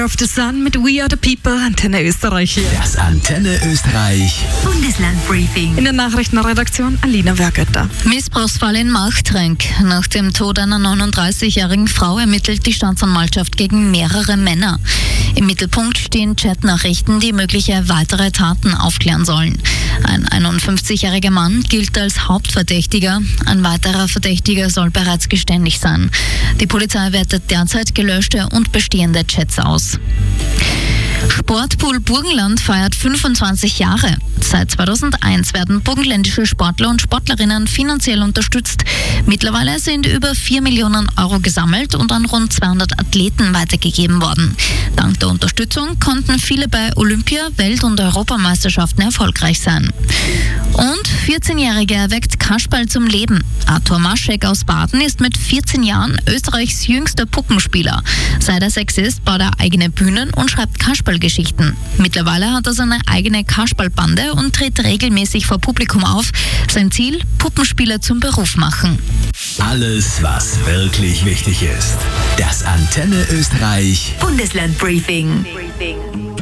Of the Sun mit We Are the People, Antenne Österreich hier. Das Antenne Österreich Bundeslandbriefing. In der Nachrichtenredaktion Alina Wergötter. Missbrauchsfall in Machtrenk. Nach dem Tod einer 39-jährigen Frau ermittelt die Staatsanwaltschaft gegen mehrere Männer. Im Mittelpunkt stehen Chatnachrichten, die mögliche weitere Taten aufklären sollen. Ein 51-jähriger Mann gilt als Hauptverdächtiger. Ein weiterer Verdächtiger soll bereits geständig sein. Die Polizei wertet derzeit gelöschte und bestehende Chats aus. Sportpool Burgenland feiert 25 Jahre. Seit 2001 werden burgenländische Sportler und Sportlerinnen finanziell unterstützt. Mittlerweile sind über 4 Millionen Euro gesammelt und an rund 200 Athleten weitergegeben worden. Dank der Unterstützung konnten viele bei Olympia-, Welt- und Europameisterschaften erfolgreich sein. Und 14-Jähriger erweckt Kasperl zum Leben. Arthur Maschek aus Baden ist mit 14 Jahren Österreichs jüngster Puppenspieler. Seit er 6 ist, baut er eigene Bühnen und schreibt Kasperlgeschichten. Mittlerweile hat er seine eigene Kasperlbande und tritt regelmäßig vor Publikum auf. Sein Ziel: Puppenspieler zum Beruf machen. Alles, was wirklich wichtig ist. Das Antenne Österreich Bundeslandbriefing.